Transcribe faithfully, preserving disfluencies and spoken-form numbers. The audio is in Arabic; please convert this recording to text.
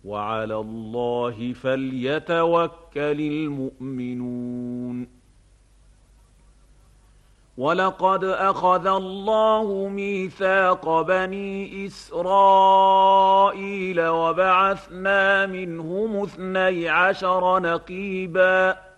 وعلى الله فليتوكل المؤمنون. وَلَقَدْ أَخَذَ اللَّهُ مِيثَاقَ بَنِي إِسْرَائِيلَ وَبَعَثْنَا مِنْهُمُ اثْنَيْ عَشَرَ نَقِيبًا